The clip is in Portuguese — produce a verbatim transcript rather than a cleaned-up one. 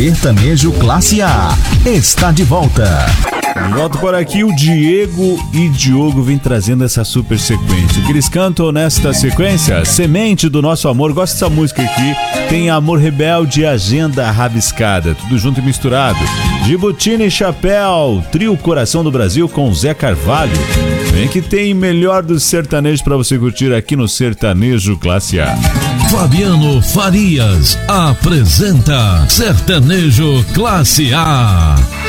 Sertanejo Classe A está de volta. De volta por aqui, o Diego e Diogo vem trazendo essa super sequência. O que eles cantam nesta sequência? Semente do Nosso Amor. Gosto dessa música aqui. Tem Amor Rebelde e Agenda Rabiscada. Tudo junto e misturado. Gibutini e Chapéu. Trio Coração do Brasil com Zé Carvalho. Vem que tem melhor dos sertanejos pra você curtir aqui no Sertanejo Classe A. Fabiano Farias apresenta Sertanejo Classe A.